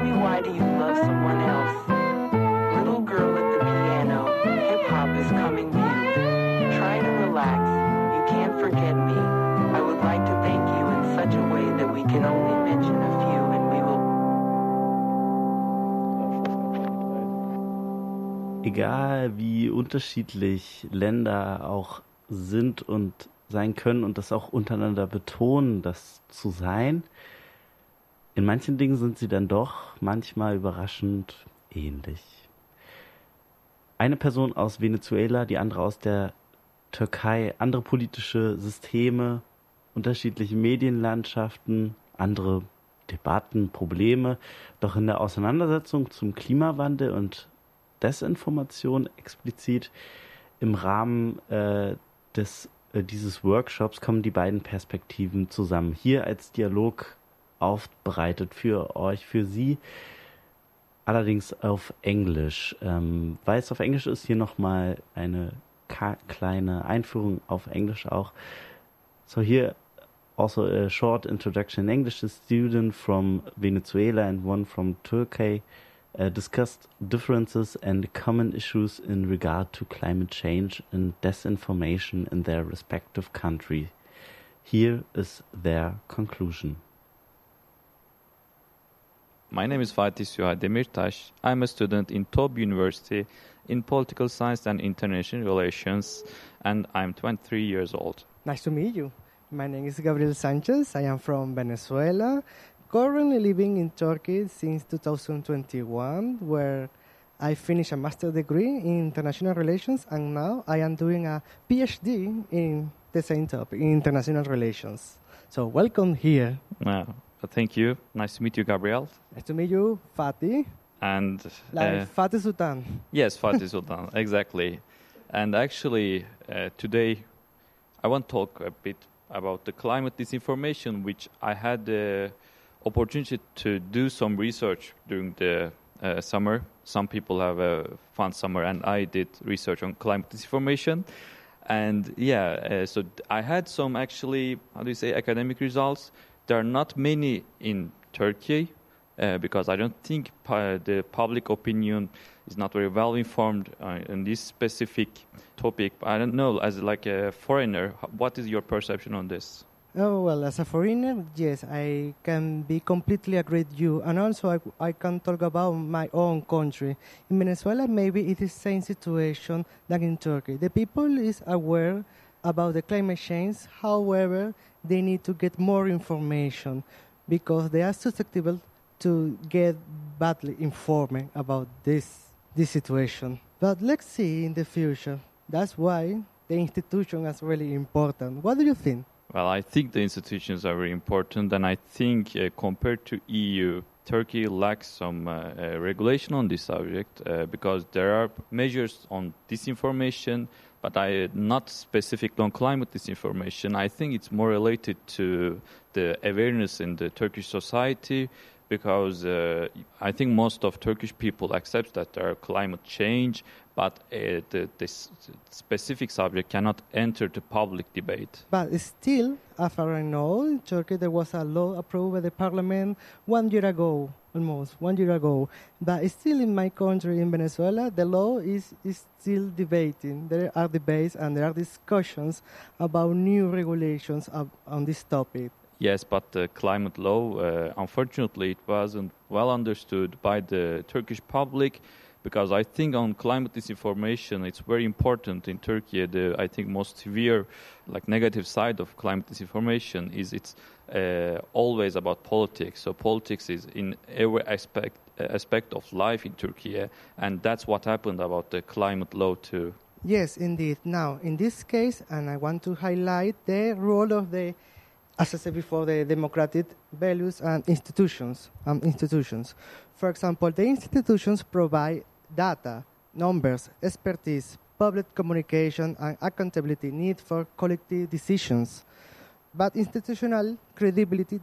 me, why do you love someone else? Little girl at the piano, hip-hop is coming mute. Try to relax, you can't forget me. I would like to thank you in such a way that we can only mention a few and we will... Egal wie unterschiedlich Länder auch sind und sein können und das auch untereinander betonen, das zu sein, in manchen Dingen sind sie dann doch manchmal überraschend ähnlich. Eine Person aus Venezuela, die andere aus der Türkei, andere politische Systeme, unterschiedliche Medienlandschaften, andere Debatten, Probleme, doch in der Auseinandersetzung zum Klimawandel und Desinformation explizit im Rahmen dieses Workshops kommen die beiden Perspektiven zusammen. Hier als Dialog aufbereitet für euch, für Sie, allerdings auf Englisch. Weil es auf Englisch ist, hier nochmal eine kleine Einführung auf Englisch auch. So here also a short introduction in English. A student from Venezuela and one from Turkey discussed differences and common issues in regard to climate change and disinformation in their respective country. Here is their conclusion. My name is Fatih Suha Demirtaş. I'm a student in TOB University in Political Science and International Relations, and I'm 23 years old. Nice to meet you. My name is Gabriel Sanchez. I am from Venezuela, currently living in Turkey since 2021, where I finished a master's degree in international relations, and now I am doing a PhD in the same topic, in international relations. So welcome here. Thank you. Nice to meet you, Gabriel. Nice to meet you, Fatih. And Fatih Sultan. Yes, Fatih Sultan, exactly. And actually, today I want to talk a bit about the climate disinformation, which I had the opportunity to do some research during the summer. Some people have a fun summer, and I did research on climate disinformation. And so I had some actually, academic results. There are not many in Turkey because I don't think the public opinion is not very well informed in this specific topic. I don't know, as like a foreigner, what is your perception on this? Oh, well, as a foreigner, yes, I can be completely agree with you. And also, I can talk about my own country. In Venezuela, maybe it is the same situation than in Turkey. The people is aware about the climate change. However, they need to get more information because they are susceptible to get badly informed about this situation. But let's see in the future. That's why the institution is really important. What do you think? Well, I think the institutions are very important, and I think compared to EU, Turkey lacks some regulation on this subject because there are measures on disinformation, but not specific on climate disinformation. I think it's more related to the awareness in the Turkish society because I think most of Turkish people accept that there are climate change, but the specific subject cannot enter the public debate. But still, as far as I know, in Turkey there was a law approved by the parliament 1 year ago, almost 1 year ago. But still in my country, in Venezuela, the law is still debating. There are debates and there are discussions about new regulations on this topic. Yes, but the climate law, unfortunately, it wasn't well understood by the Turkish public because I think on climate disinformation, it's very important in Turkey. I think most severe, negative side of climate disinformation is it's always about politics. So politics is in every aspect of life in Turkey, and that's what happened about the climate law too. Yes, indeed. Now, in this case, and I want to highlight the role of the, as I said before, the democratic values and institutions. For example, the institutions provide data, numbers, expertise, public communication, and accountability need for collective decisions. But institutional credibility